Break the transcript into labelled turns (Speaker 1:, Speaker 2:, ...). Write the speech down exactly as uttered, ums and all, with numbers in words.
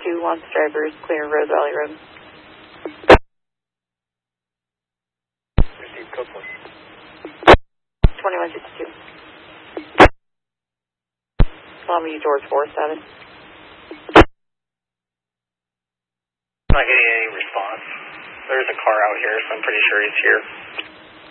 Speaker 1: two wants drivers clear Rose Valley Road.
Speaker 2: Received code one.
Speaker 1: twenty-one sixty-two. Longview George four seven.
Speaker 2: Not getting any response. There's a car out here, so I'm pretty sure he's here.